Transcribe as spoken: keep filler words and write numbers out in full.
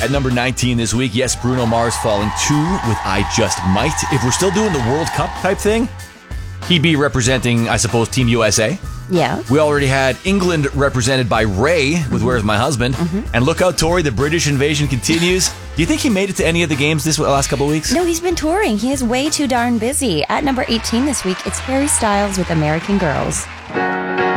At number nineteen this week, yes, Bruno Mars falling two with I Just Might. If we're still doing the World Cup type thing, he'd be representing, I suppose, Team U S A. Yeah. We already had England represented by Ray with mm-hmm. Where's My Husband? Mm-hmm. And look out, Tori, the British invasion continues. Do you think he made it to any of the games this last couple of weeks? No, he's been touring. He is way too darn busy. At number eighteen this week, it's Harry Styles with American Girls.